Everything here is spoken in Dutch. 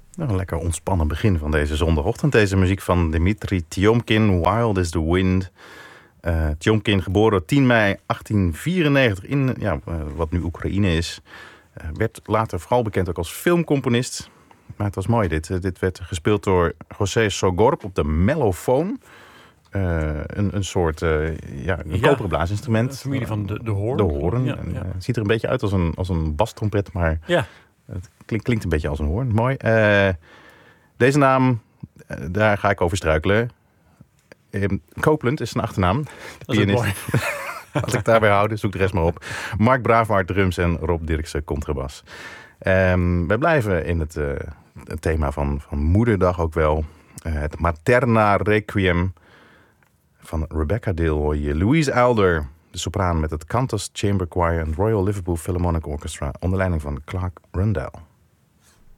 Nou, een lekker ontspannen begin van deze zondagochtend. Deze muziek van Dmitri Tiomkin, Wild is the Wind. Tiomkin, geboren 10 mei 1894 in wat nu Oekraïne is. Werd later vooral bekend ook als filmcomponist. Maar het was mooi dit. Dit werd gespeeld door José Sogorb op de mellofoon. Een soort koperen blaasinstrument. Een familie van de hoorn. De hoorn. Ja. Het ziet er een beetje uit als een bastrompet, maar het klinkt een beetje als een hoorn. Mooi. Deze naam, daar ga ik over struikelen. Copeland is zijn achternaam. De pianist. Als ik daarbij hou, zoek de rest maar op. Mark Bravaert drums en Rob Dirksen contrabas. Wij blijven in het thema van Moederdag ook wel. Het Materna Requiem van Rebecca Dill hoor je. Louise Elder, de sopraan met het Cantus Chamber Choir en het Royal Liverpool Philharmonic Orchestra onder leiding van Clark Rundell.